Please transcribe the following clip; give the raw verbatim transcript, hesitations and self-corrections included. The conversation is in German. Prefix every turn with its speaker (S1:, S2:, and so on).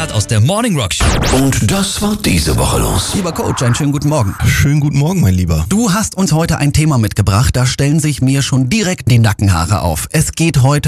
S1: Bernhard aus der Morning Rock Show.
S2: Und das war diese Woche los.
S3: Lieber Coach, einen schönen guten Morgen.
S4: Schönen guten Morgen, mein Lieber.
S3: Du hast uns heute ein Thema mitgebracht, da stellen sich mir schon direkt die Nackenhaare auf. Es geht heute